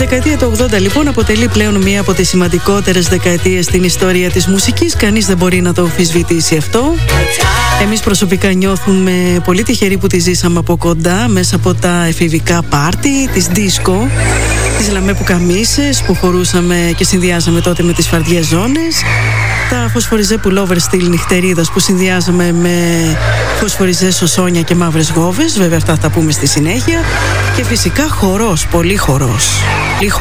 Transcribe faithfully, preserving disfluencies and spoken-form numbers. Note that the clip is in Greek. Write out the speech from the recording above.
Η δεκαετία του ογδόντα λοιπόν αποτελεί πλέον μία από τις σημαντικότερες δεκαετίες στην ιστορία της μουσικής. Κανείς δεν μπορεί να το αμφισβητήσει αυτό. Εμείς προσωπικά νιώθουμε πολύ τυχεροί που τη ζήσαμε από κοντά μέσα από τα εφηβικά πάρτι, τις δίσκο, τις λαμέπου καμίσες που φορούσαμε και συνδυάζαμε τότε με τις φαρδιές ζώνες, τα φωσφοριζέ πουλόβερ στυλ νυχτερίδας που συνδυάζαμε με φωσφοριζέ σωσόνια και μαύρες γόβες. Βέβαια αυτά θα τα πούμε στη συνέχεια. Και φυσικά χορός, πολύ χορός.